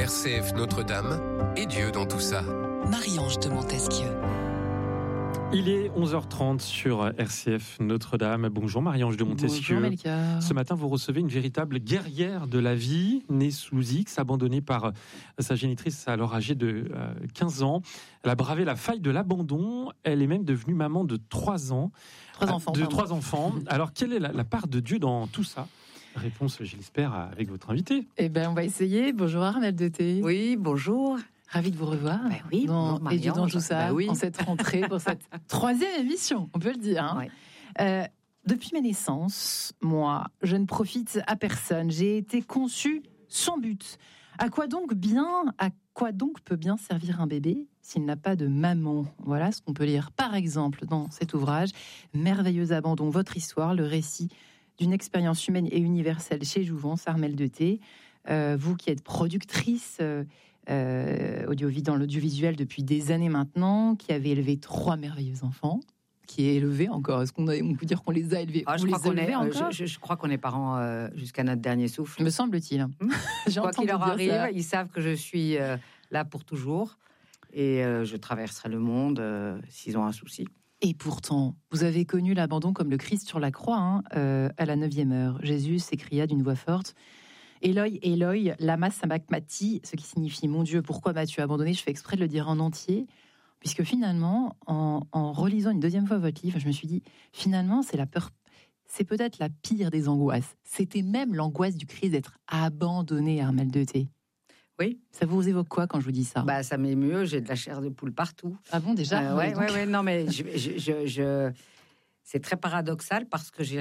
RCF Notre-Dame et Dieu dans tout ça. Marie-Ange de Montesquieu. Il est 11h30 sur RCF Notre-Dame. Bonjour Marie-Ange de Montesquieu. Bonjour Melchior. Ce matin, vous recevez une véritable guerrière de la vie, née sous X, abandonnée par sa génitrice alors âgée de 15 ans. Elle a bravé la faille de l'abandon. Elle est même devenue maman de 3 ans. 3 enfants. Alors, quelle est la part de Dieu dans tout ça ? Réponse, je l'espère, avec votre invité. Eh bien, on va essayer. Bonjour Armelle de Thé. Oui, bonjour. Ravi de vous revoir. Oui, bonjour Et Dieu dans tout ça, oui. en cette rentrée, pour cette 3e émission, on peut le dire. Hein. Ouais. Depuis ma naissance, moi, je ne profite à personne. J'ai été conçue sans but. À quoi donc peut bien servir un bébé s'il n'a pas de maman ? Voilà ce qu'on peut lire, par exemple, dans cet ouvrage « Merveilleux abandon, votre histoire », le récit d'une expérience humaine et universelle chez Jouvence, Armelle de Thé. Vous qui êtes productrice dans l'audiovisuel depuis des années maintenant, qui avez élevé 3 merveilleux enfants, qui est élevé encore. Est-ce qu'on peut dire qu'on les a élevés ? Je crois qu'on est parents jusqu'à notre dernier souffle. Me semble-t-il. Quoi qu'il leur arrive, ils savent que je suis là pour toujours et je traverserai le monde s'ils ont un souci. Et pourtant, vous avez connu l'abandon comme le Christ sur la croix, à la 9e heure. Jésus s'écria d'une voix forte « Eloi, Eloi, lama sabachthani », ce qui signifie « Mon Dieu, pourquoi m'as-tu abandonné ?» Je fais exprès de le dire en entier, puisque finalement, en relisant une 2e fois votre livre, je me suis dit, finalement, c'est la peur, c'est peut-être la pire des angoisses. C'était même l'angoisse du Christ d'être abandonné, Armelle de Thé. Oui. Ça vous évoque quoi quand je vous dis ça ? Ça m'émeut, j'ai de la chair de poule partout. Ah bon, déjà ? Ouais, non, mais c'est très paradoxal parce que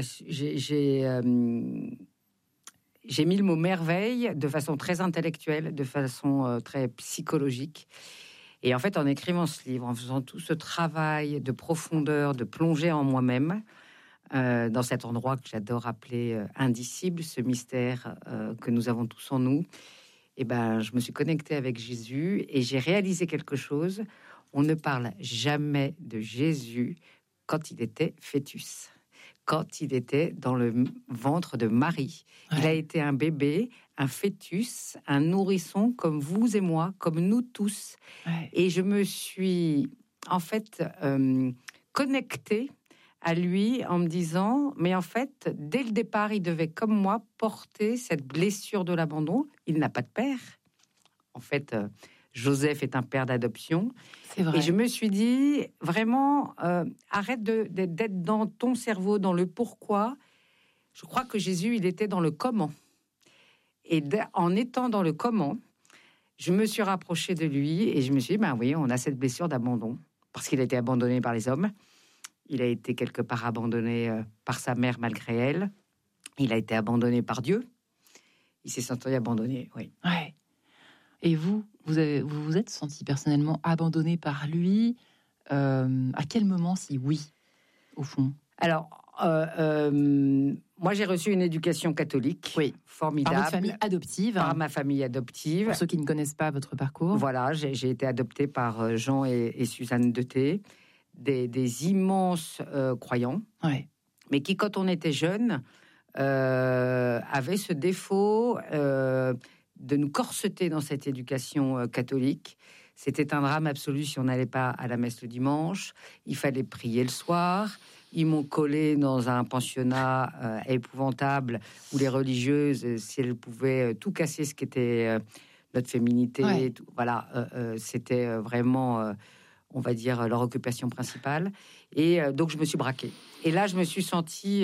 j'ai mis le mot merveille de façon très intellectuelle, de façon très psychologique. Et en fait, en écrivant ce livre, en faisant tout ce travail de profondeur, de plonger en moi-même, dans cet endroit que j'adore appeler indicible, ce mystère que nous avons tous en nous, je me suis connectée avec Jésus et j'ai réalisé quelque chose. On ne parle jamais de Jésus quand il était fœtus, quand il était dans le ventre de Marie. Ouais. Il a été un bébé, un fœtus, un nourrisson comme vous et moi, comme nous tous. Ouais. Et je me suis en fait connectée à lui en me disant, mais en fait, dès le départ, il devait, comme moi, porter cette blessure de l'abandon. Il n'a pas de père. En fait, Joseph est un père d'adoption. C'est vrai. Et je me suis dit, vraiment, arrête d'être dans ton cerveau, dans le pourquoi. Je crois que Jésus, il était dans le comment. Et en étant dans le comment, je me suis rapprochée de lui et je me suis dit, oui, on a cette blessure d'abandon. Parce qu'il a été abandonné par les hommes. Il a été quelque part abandonné par sa mère malgré elle. Il a été abandonné par Dieu. Il s'est senti abandonné, oui. Ouais. Et vous vous êtes senti personnellement abandonné par lui. À quel moment, si oui, au fond ? Alors, moi, j'ai reçu une éducation catholique, oui, formidable. Par votre famille adoptive. Par ma famille adoptive. Pour ceux qui ne connaissent pas votre parcours. Voilà, j'ai été adoptée par Jean et Suzanne de Thé. Des immenses croyants, ouais. Mais qui, quand on était jeune, avaient ce défaut de nous corseter dans cette éducation catholique. C'était un drame absolu si on n'allait pas à la messe le dimanche. Il fallait prier le soir. Ils m'ont collé dans un pensionnat épouvantable où les religieuses, si elles pouvaient tout casser ce qu'était notre féminité, ouais. C'était vraiment... on va dire, leur occupation principale. Et donc, je me suis braquée. Et là, je me suis sentie...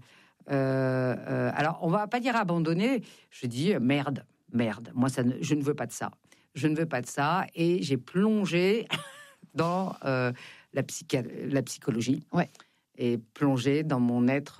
alors, on va pas dire abandonnée. Je dis, merde. Moi, je ne veux pas de ça. Je ne veux pas de ça. Et j'ai plongé dans la psychologie. Ouais. Et plongé dans mon être,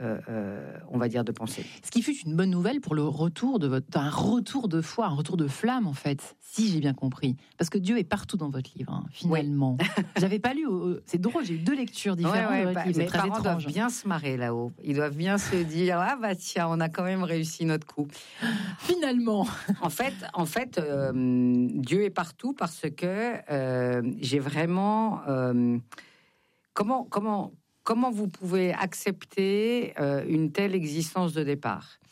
on va dire, de pensée. Ce qui fut une bonne nouvelle pour le retour un retour de foi, un retour de flamme, en fait, si j'ai bien compris. Parce que Dieu est partout dans votre livre, finalement. Oui. J'avais pas lu, c'est drôle, j'ai eu 2 lectures différentes de votre livre, c'est très étrange. Mes parents doivent bien se marrer là-haut. Ils doivent bien se dire, tiens, on a quand même réussi notre coup. Finalement. En fait, Dieu est partout parce que j'ai vraiment... Comment vous pouvez accepter une telle existence de départ ?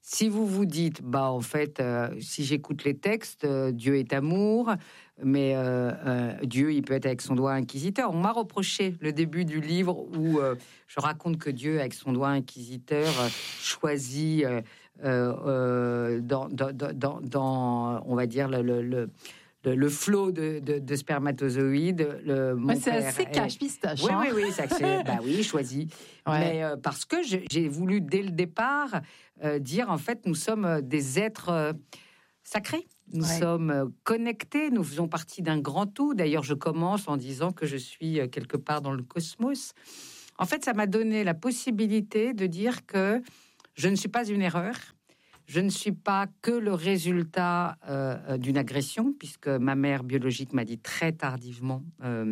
Si vous vous dites, en fait, si j'écoute les textes, Dieu est amour, mais Dieu, il peut être avec son doigt inquisiteur. On m'a reproché le début du livre où je raconte que Dieu, avec son doigt inquisiteur, choisit dans, on va dire, le flot de spermatozoïdes. C'est assez cache-pistache. Oui, oui, choisi. Ouais. Mais parce que j'ai voulu, dès le départ, dire, en fait, nous sommes des êtres sacrés. Nous sommes connectés, nous faisons partie d'un grand tout. D'ailleurs, je commence en disant que je suis quelque part dans le cosmos. En fait, ça m'a donné la possibilité de dire que je ne suis pas une erreur. Je ne suis pas que le résultat d'une agression, puisque ma mère biologique m'a dit très tardivement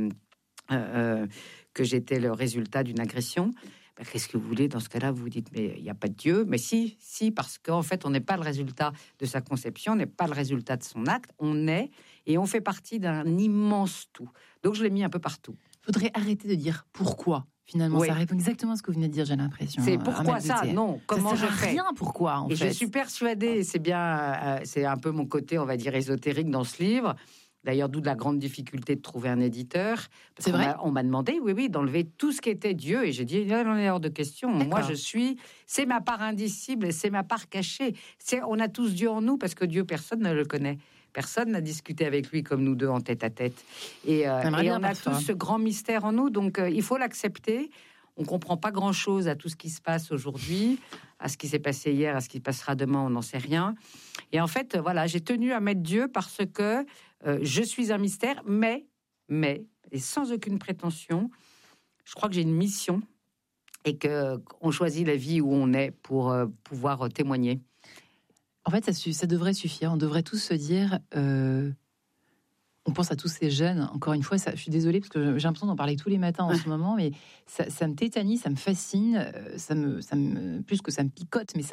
que j'étais le résultat d'une agression. Qu'est-ce que vous voulez dans ce cas-là? Vous vous dites, mais il n'y a pas de Dieu. Mais si, parce qu'en fait, on n'est pas le résultat de sa conception, on n'est pas le résultat de son acte. On est, et on fait partie d'un immense tout. Donc, je l'ai mis un peu partout. Il faudrait arrêter de dire pourquoi. Finalement, ça répond exactement à ce que vous venez de dire, j'ai l'impression. C'est pourquoi ça? Non, comment je fais? Rien pourquoi, en fait. Je suis persuadée, c'est bien, c'est un peu mon côté, on va dire, ésotérique dans ce livre. D'ailleurs, d'où la grande difficulté de trouver un éditeur. C'est vrai? On m'a demandé, d'enlever tout ce qui était Dieu. Et j'ai dit, il en est hors de question. Moi, c'est ma part indicible et c'est ma part cachée. On a tous Dieu en nous parce que Dieu, personne ne le connaît. Personne n'a discuté avec lui comme nous deux en tête à tête. Et on a tous ce grand mystère en nous. Donc, il faut l'accepter. On ne comprend pas grand-chose à tout ce qui se passe aujourd'hui, à ce qui s'est passé hier, à ce qui passera demain, on n'en sait rien. Et en fait, j'ai tenu à mettre Dieu parce que je suis un mystère, mais, et sans aucune prétention, je crois que j'ai une mission et qu'on choisit la vie où on est pour pouvoir témoigner. En fait, ça devrait suffire. On devrait tous se dire... On pense à tous ces jeunes. Encore une fois, je suis désolée parce que j'ai l'impression d'en parler tous les matins en ce moment, mais ça me tétanise, ça me fascine, ça me plus que ça me picote, mais ça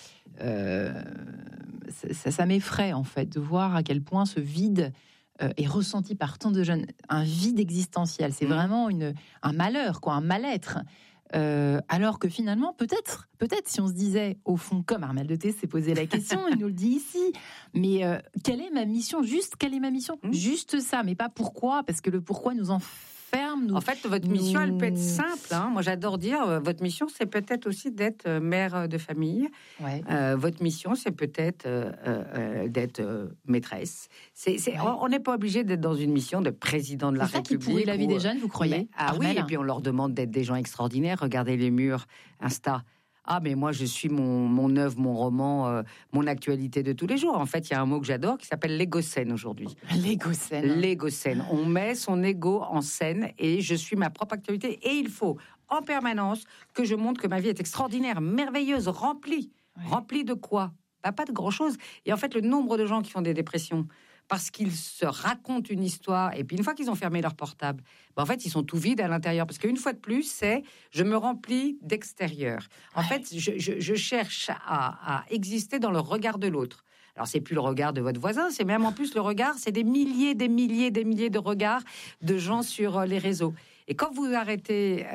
m'effraie en fait de voir à quel point ce vide est ressenti par tant de jeunes. Un vide existentiel, c'est vraiment un malheur, un mal-être. Alors que finalement, peut-être, si on se disait, au fond, comme Armel de Thé s'est posé la question, il nous le dit ici, mais quelle est ma mission? Quelle est ma mission? Juste ça, mais pas pourquoi, parce que le pourquoi nous enferme. En fait, votre mission, elle peut être simple. Moi, j'adore dire, votre mission, c'est peut-être aussi d'être mère de famille. Ouais. Votre mission, c'est peut-être d'être maîtresse. On n'est pas obligé d'être dans une mission de président de la République. C'est ça qui pourrit la vie des jeunes, vous croyez? Oui, et puis on leur demande d'être des gens extraordinaires. Regardez les murs Insta. Ah, mais moi, je suis mon œuvre, mon roman, mon actualité de tous les jours. En fait, il y a un mot que j'adore qui s'appelle l'égocène aujourd'hui. L'égocène. On met son ego en scène et je suis ma propre actualité. Et il faut, en permanence, que je montre que ma vie est extraordinaire, merveilleuse, remplie. Ouais. Remplie de quoi? Pas de grand-chose. Et en fait, le nombre de gens qui font des dépressions... parce qu'ils se racontent une histoire, et puis une fois qu'ils ont fermé leur portable, en fait, ils sont tout vides à l'intérieur, parce qu'une fois de plus, je me remplis d'extérieur. En fait, je cherche à exister dans le regard de l'autre. Alors, c'est plus le regard de votre voisin, c'est même en plus le regard, c'est des milliers de regards de gens sur les réseaux. Et quand vous arrêtez,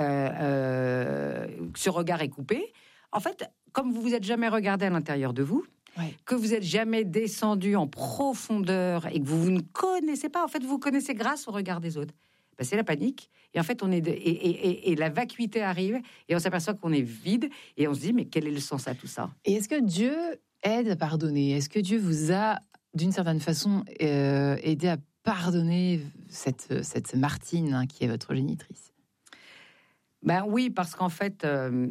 ce regard est coupé, en fait, comme vous vous êtes jamais regardé à l'intérieur de vous, que vous n'êtes jamais descendu en profondeur et que vous ne connaissez pas, en fait, vous connaissez grâce au regard des autres. C'est la panique. Et en fait, et la vacuité arrive et on s'aperçoit qu'on est vide et on se dit, mais quel est le sens à tout ça? Et est-ce que Dieu aide à pardonner? Est-ce que Dieu vous a, d'une certaine façon, aidé à pardonner cette Martine qui est votre génitrice? Oui, parce qu'en fait,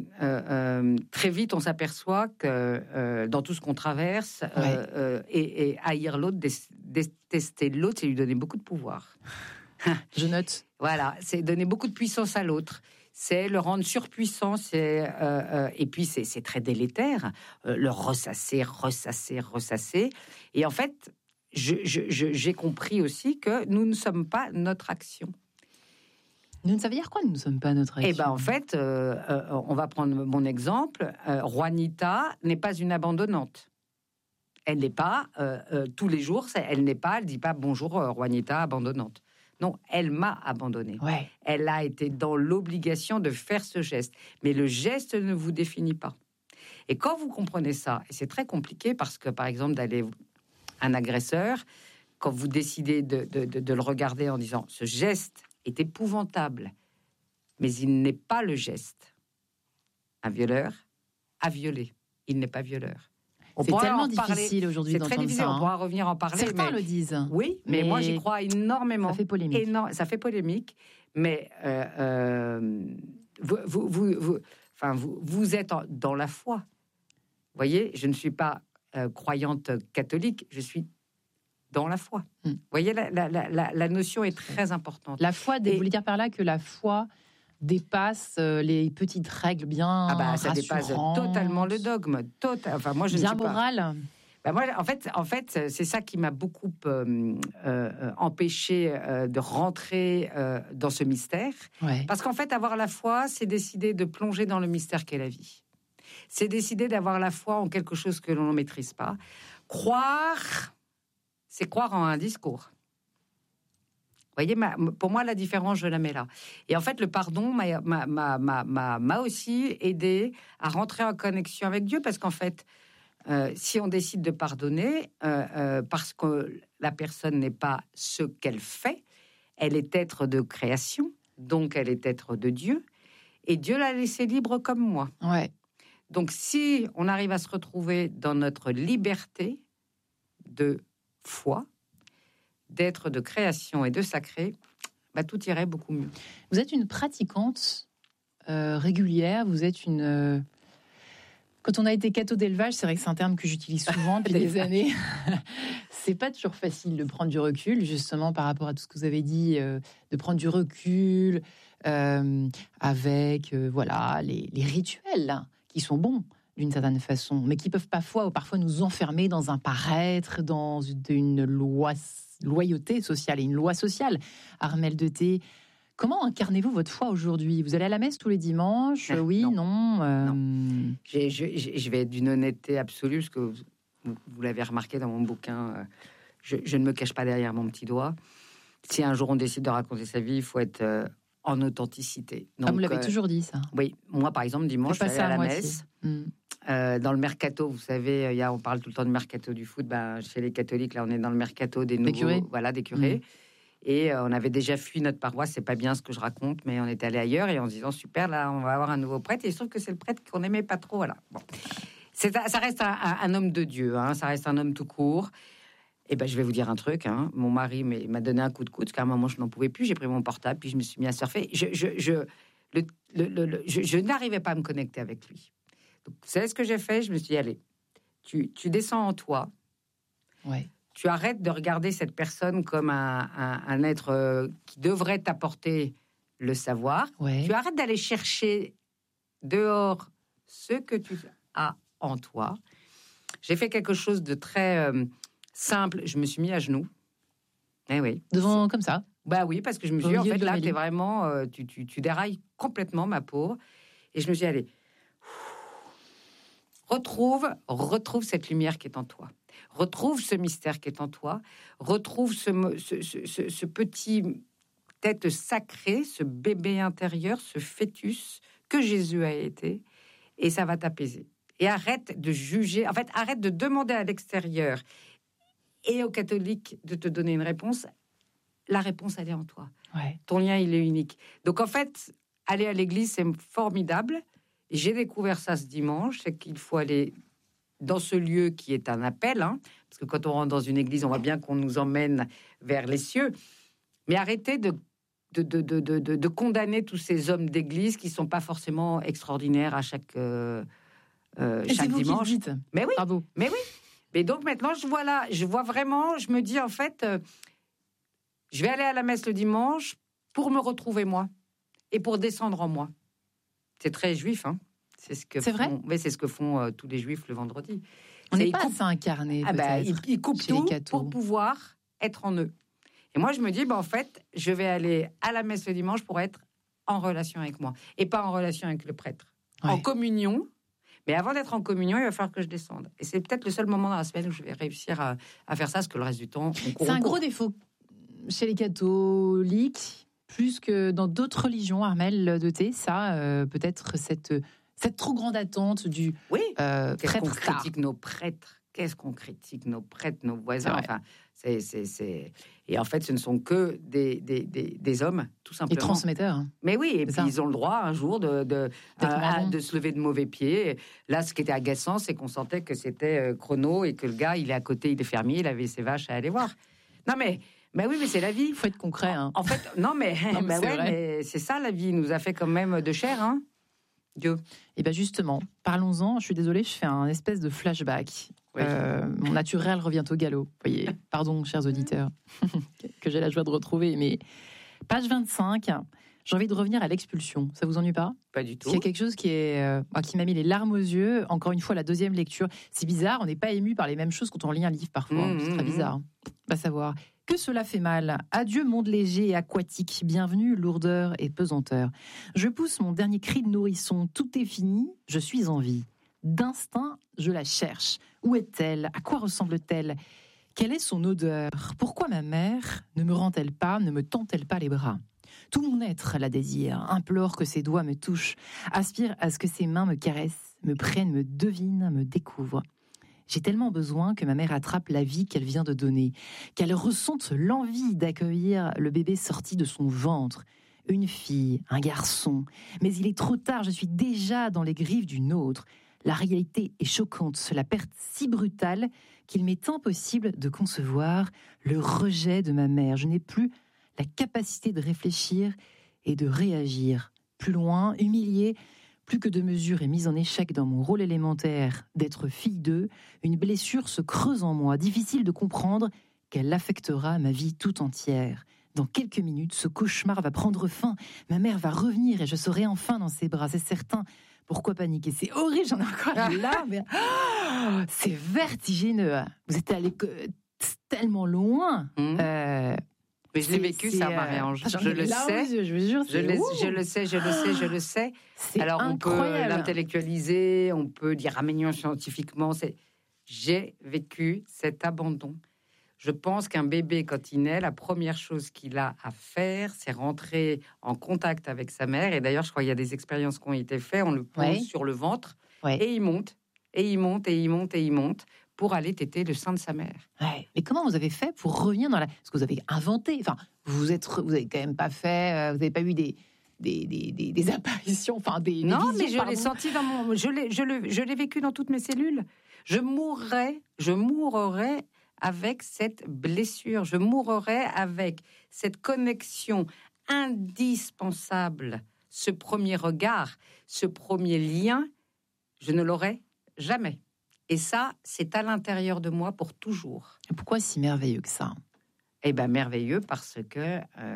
très vite, on s'aperçoit que dans tout ce qu'on traverse, et haïr l'autre, détester l'autre, c'est lui donner beaucoup de pouvoir. Je note. Voilà, c'est donner beaucoup de puissance à l'autre. C'est le rendre surpuissant, et puis c'est très délétère, le ressasser. Et en fait, j'ai compris aussi que nous ne sommes pas notre action. Ça veut dire quoi, nous ne sommes pas notre action? En fait, on va prendre mon exemple. Juanita n'est pas une abandonnante. Elle n'est pas, tous les jours, elle ne dit pas bonjour Juanita, abandonnante. Non, elle m'a abandonnée. Ouais. Elle a été dans l'obligation de faire ce geste. Mais le geste ne vous définit pas. Et quand vous comprenez ça, et c'est très compliqué parce que, par exemple, d'aller un agresseur, quand vous décidez de le regarder en disant « ce geste est épouvantable, mais il n'est pas le geste ». Un violeur a violé, il n'est pas violeur. C'est tellement difficile aujourd'hui d'entendre ça. C'est très difficile, on pourra revenir en parler. Certains le disent. Oui, mais moi j'y crois énormément. Ça fait polémique. Ça fait polémique, mais vous êtes dans la foi. Vous voyez, je ne suis pas croyante catholique, je suis dans la foi. Vous voyez, la notion est très importante. La foi, vous voulez dire par là que la foi dépasse les petites règles bien ça dépasse totalement le dogme. Moi, je bien ne suis moral. Moi, en fait, c'est ça qui m'a beaucoup empêché de rentrer dans ce mystère. Ouais. Parce qu'en fait, avoir la foi, c'est décider de plonger dans le mystère qu'est la vie. C'est décider d'avoir la foi en quelque chose que l'on ne maîtrise pas. Croire, c'est croire en un discours. Vous voyez, pour moi, la différence, je la mets là. Et en fait, le pardon m'a aussi aidé à rentrer en connexion avec Dieu, parce qu'en fait, si on décide de pardonner, parce que la personne n'est pas ce qu'elle fait, elle est être de création, donc elle est être de Dieu, et Dieu l'a laissée libre comme moi. Ouais. Donc, si on arrive à se retrouver dans notre liberté de foi, d'être de création et de sacré, tout irait beaucoup mieux. Vous êtes une pratiquante régulière, vous êtes une... Quand on a été catho d'élevage, c'est vrai que c'est un terme que j'utilise souvent depuis des années. C'est pas toujours facile de prendre du recul, justement, par rapport à tout ce que vous avez dit, de prendre du recul avec les rituels là, qui sont bons d'une certaine façon, mais qui peuvent parfois nous enfermer dans un paraître, dans une loyauté sociale et une loi sociale. Armelle de Thé, comment incarnez-vous votre foi aujourd'hui ? Vous allez à la messe tous les dimanches ? Oui, non. Non. Je vais être d'une honnêteté absolue, parce que vous l'avez remarqué dans mon bouquin, je ne me cache pas derrière mon petit doigt. Si un jour on décide de raconter sa vie, il faut être en authenticité. Donc, vous l'avez toujours dit, ça. Oui, moi par exemple, dimanche, je vais aller à la messe. Dans le mercato, vous savez, on parle tout le temps de mercato du foot. Chez les catholiques, là, on est dans le mercato des nouveaux, des curés. Et on avait déjà fui notre paroisse. C'est pas bien ce que je raconte, mais on est allé ailleurs et en se disant super, là, on va avoir un nouveau prêtre. Et il se trouve que c'est le prêtre qu'on n'aimait pas trop. Voilà. Bon, ça reste un homme de Dieu. Ça reste un homme tout court. Et je vais vous dire un truc. Mon mari m'a donné un coup de coude parce qu'à un moment je n'en pouvais plus. J'ai pris mon portable puis je me suis mis à surfer. Je n'arrivais pas à me connecter avec lui. Donc, vous savez ce que j'ai fait ? Je me suis dit, allez, tu descends en toi. Ouais. Tu arrêtes de regarder cette personne comme un être qui devrait t'apporter le savoir. Ouais. Tu arrêtes d'aller chercher dehors ce que tu as en toi. J'ai fait quelque chose de très simple. Je me suis mis à genoux. Eh oui. Devant, comme ça ? Oui, parce que je me suis dit, en fait, là, t'es vraiment... tu dérailles complètement, ma pauvre. Et je me suis dit, allez... Retrouve cette lumière qui est en toi. Retrouve ce mystère qui est en toi. Retrouve ce petit être sacré, ce bébé intérieur, ce fœtus que Jésus a été. Et ça va t'apaiser. Et arrête de juger. En fait, arrête de demander à l'extérieur et aux catholiques de te donner une réponse. La réponse, elle est en toi. Ouais. Ton lien, il est unique. Donc, en fait, aller à l'église, c'est formidable. J'ai découvert ça ce dimanche, c'est qu'il faut aller dans ce lieu qui est un appel, parce que quand on rentre dans une église, on voit bien qu'on nous emmène vers les cieux. Mais arrêtez de condamner tous ces hommes d'église qui ne sont pas forcément extraordinaires à chaque dimanche. Dites. Mais oui, bravo. Mais oui. Mais donc maintenant, je vois vraiment, je me dis en fait, je vais aller à la messe le dimanche pour me retrouver moi et pour descendre en moi. C'est très juif, C'est ce que vrai. Oui, c'est ce que font tous les juifs le vendredi. On n'est pas assez incarné, peut-être. Ils coupent tout pour pouvoir être en eux. Et moi, je me dis, en fait, je vais aller à la messe le dimanche pour être en relation avec moi et pas en relation avec le prêtre. Ouais. En communion. Mais avant d'être en communion, il va falloir que je descende. Et c'est peut-être le seul moment dans la semaine où je vais réussir à faire ça, parce que le reste du temps, on court. C'est un gros défaut chez les catholiques, plus que dans d'autres religions, Armelle de Thé, ça, peut-être cette Cette trop grande attente du Oui. Qu'est-ce qu'on prêtre star. critique nos prêtres? Qu'est-ce qu'on critique nos prêtres, nos voisins? C'est vrai. Enfin, c'est... Et en fait, ce ne sont que des hommes, tout Les simplement. transmetteurs. Mais oui, et C'est puis ça. ils ont le droit un jour de se lever de mauvais pied. Là, ce qui était agaçant, c'est qu'on sentait que c'était chrono et que le gars, il est à côté, il est fermier, il avait ses vaches à aller voir. Non, mais oui, mais c'est la vie. Il faut être concret. Hein. En fait, non, mais, Non, mais c'est vrai. mais c'est ça, la vie. Il nous a fait quand même de chair, hein, Dieu. Et bien justement, parlons-en. Je suis désolée, je fais un espèce de flashback. Oui. Mon naturel revient au galop. Voyez, pardon, chers auditeurs, que j'ai la joie de retrouver. Mais page 25, j'ai envie de revenir à l'expulsion. Ça vous ennuie pas? Pas du tout. Il y a quelque chose qui m'a mis les larmes aux yeux. Encore une fois, la deuxième lecture. C'est bizarre, on n'est pas ému par les mêmes choses quand on lit un livre parfois. C'est très bizarre. Va savoir. Que cela fait mal. Adieu monde léger et aquatique. Bienvenue lourdeur et pesanteur. Je pousse mon dernier cri de nourrisson. Tout est fini, je suis en vie. D'instinct, je la cherche. Où est-elle? À quoi ressemble-t-elle? Quelle est son odeur? Pourquoi ma mère ne me rend-elle pas, ne me tend-elle pas les bras? Tout mon être la désire, implore que ses doigts me touchent, aspire à ce que ses mains me caressent, me prennent, me devinent, me découvrent. J'ai tellement besoin que ma mère attrape la vie qu'elle vient de donner, qu'elle ressente l'envie d'accueillir le bébé sorti de son ventre. Une fille, un garçon. Mais il est trop tard, je suis déjà dans les griffes d'une autre. La réalité est choquante, la perte si brutale qu'il m'est impossible de concevoir le rejet de ma mère. Je n'ai plus la capacité de réfléchir et de réagir. Plus loin, humiliée, plus que de mesure et mise en échec dans mon rôle élémentaire d'être fille d'eux, une blessure se creuse en moi, difficile de comprendre qu'elle affectera ma vie tout entière. Dans quelques minutes, ce cauchemar va prendre fin. Ma mère va revenir et je serai enfin dans ses bras, c'est certain. Pourquoi paniquer? C'est horrible, j'en ai encore là, mais c'est vertigineux. Vous êtes allé tellement loin. Mais je l'ai vécu, ça, Marie-Ange. Je le sais. Je vous jure, je le sais. C'est Alors, incroyable. on peut l'intellectualiser, on peut dire mignon scientifiquement. J'ai vécu cet abandon. Je pense qu'un bébé, quand il naît, la première chose qu'il a à faire, c'est rentrer en contact avec sa mère. Et d'ailleurs, je crois qu'il y a des expériences qui ont été faites. On le pose sur le ventre et il monte, et il monte, et il monte, et il monte pour aller téter le sein de sa mère. Ouais. Mais comment vous avez fait pour revenir dans la... Parce que vous avez inventé. Enfin, vous avez quand même pas fait... Vous n'avez pas eu des apparitions, enfin des non, visions, mais je l'ai senti dans mon... Je l'ai vécu dans toutes mes cellules. Je mourrais avec cette blessure. Je mourrais avec cette connexion indispensable, ce premier regard, ce premier lien. Je ne l'aurai jamais. Et ça, c'est à l'intérieur de moi pour toujours. Et pourquoi si merveilleux que ça? Eh bien, merveilleux parce que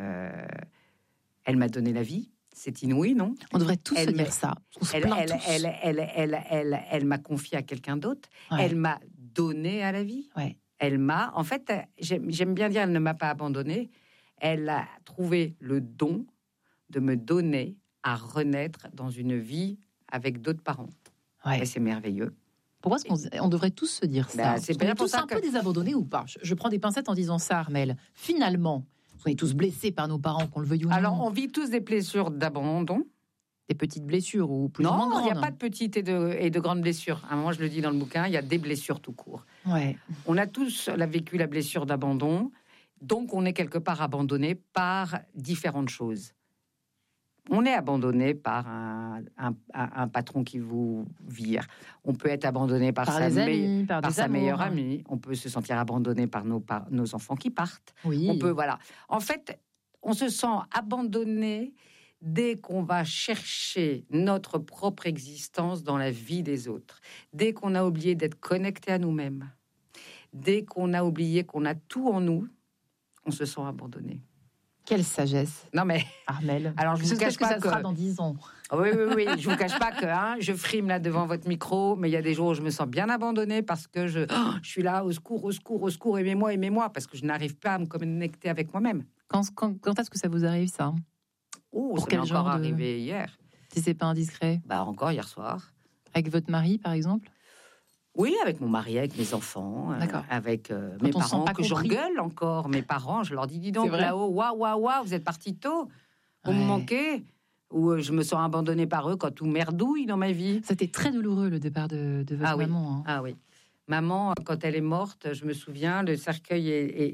elle m'a donné la vie. C'est inouï, non? On devrait tous se dire ça. On se plaint tous. Elle m'a confié à quelqu'un d'autre. Ouais. Elle m'a donné à la vie. Ouais. Elle m'a... En fait, j'aime bien dire, elle ne m'a pas abandonnée. Elle a trouvé le don de me donner à renaître dans une vie avec d'autres parents. Ouais. Et c'est merveilleux. Pourquoi est-ce qu'on devrait tous se dire ça? C'est On bien est pour tous ça un que... peu désabandonnés ou pas? Je prends des pincettes en disant ça, Armelle. Finalement, on est tous blessés par nos parents, qu'on le veuille ou non. Alors, on vit tous des blessures d'abandon. Des petites blessures ou plus ou moins Non, grandes. il n'y a pas de petites et de grandes blessures. À un moment, je le dis dans le bouquin, il y a des blessures tout court. Ouais. On a tous vécu la blessure d'abandon, donc on est quelque part abandonné par différentes choses. On est abandonné par un patron qui vous vire. On peut être abandonné par sa meilleure amie. On peut se sentir abandonné par nos enfants qui partent. Oui. On peut, voilà. En fait, on se sent abandonné dès qu'on va chercher notre propre existence dans la vie des autres. Dès qu'on a oublié d'être connecté à nous-mêmes. Dès qu'on a oublié qu'on a tout en nous, on se sent abandonné. Quelle sagesse. Non mais, Armelle. alors je vous cache pas que ça sera dans 10 ans. Oui, je vous cache pas que je frime là devant votre micro, mais il y a des jours où je me sens bien abandonnée parce que je suis là, au secours, aimez-moi, parce que je n'arrive pas à me connecter avec moi-même. Quand est-ce que ça vous arrive, ça? Oh, Pour ça m'est quel genre encore de... arrivé hier. Si c'est pas indiscret. Bah encore hier soir. Avec votre mari, par exemple? Oui, avec mon mari, avec mes enfants, avec mes parents, que j'engueule encore. Mes parents, je leur dis donc, là-haut, waouh, vous êtes partis tôt, vous me manquez. où je me sens abandonnée par eux quand tout merdouille dans ma vie. C'était très douloureux le départ de votre maman. Ah oui. Maman, quand elle est morte, je me souviens, le cercueil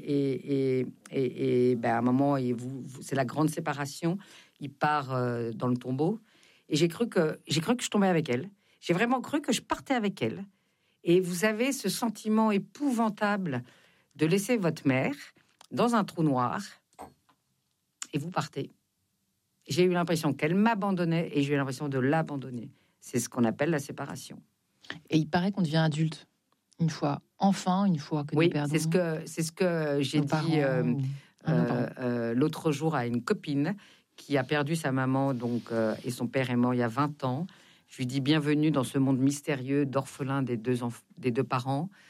et à un moment, c'est la grande séparation. Il part dans le tombeau. Et j'ai cru que je tombais avec elle. J'ai vraiment cru que je partais avec elle. Et vous avez ce sentiment épouvantable de laisser votre mère dans un trou noir et vous partez. J'ai eu l'impression qu'elle m'abandonnait et j'ai eu l'impression de l'abandonner. C'est ce qu'on appelle la séparation. Et il paraît qu'on devient adulte une fois que nous perdons. C'est ce que j'ai dit l'autre jour à une copine qui a perdu sa maman et son père est mort il y a 20 ans. Je lui dis bienvenue dans ce monde mystérieux d'orphelins des deux parents.